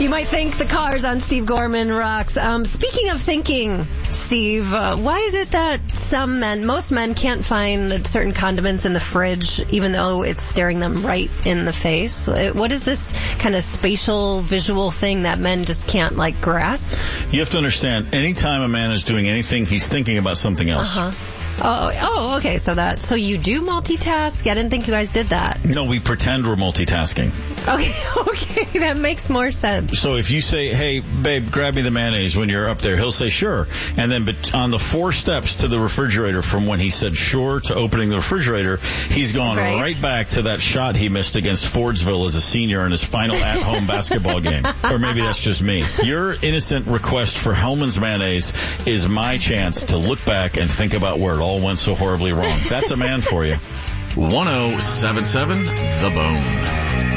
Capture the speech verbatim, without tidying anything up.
You might think the Cars on Steve Gorman rocks. Um, speaking of thinking, Steve, uh, why is it that some men, most men can't find certain condiments in the fridge, even though it's staring them right in the face? What is this kind of spatial, visual thing that men just can't, like, grasp? You have to understand, anytime a man is doing anything, he's thinking about something else. Uh-huh. Oh, oh, okay. So that, so you do multitask? I didn't think you guys did that. No, we pretend we're multitasking. Okay, okay, that makes more sense. So if you say, hey, babe, grab me the mayonnaise when you're up there, he'll say, sure. And then but on the four steps to the refrigerator from when he said sure to opening the refrigerator, he's gone right, right back to that shot he missed against Fordsville as a senior in his final at-home basketball game. Or maybe that's just me. Your innocent request for Hellman's mayonnaise is my chance to look back and think about where it all went so horribly wrong. That's a man for you. one oh seven seven The Bone.